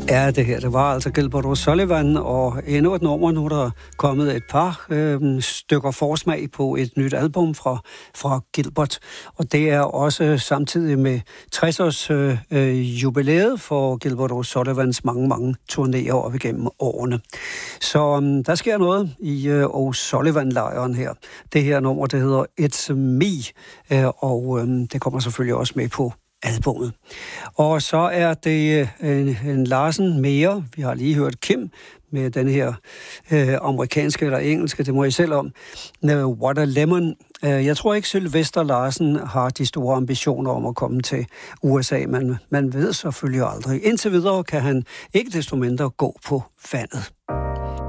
Ja, det var altså Gilbert O'Sullivan, og endnu et nummer. Nu er der kommet et par stykker forsmag på et nyt album fra Gilbert, og det er også samtidig med 60-års jubilæet for Gilbert O'Sullivans mange turnéer op igennem årene. Så der sker noget i O'Sullivan-lejren her. Det her nummer, det hedder It's Me, og det kommer selvfølgelig også med på albummet. Og så er det en Larsen mere. Vi har lige hørt Kim med den her amerikanske eller engelske, det må I selv om, What a Lemon. Jeg tror ikke, Sylvester Larsen har de store ambitioner om at komme til USA, men man ved selvfølgelig aldrig. Indtil videre kan han ikke desto mindre gå på vandet.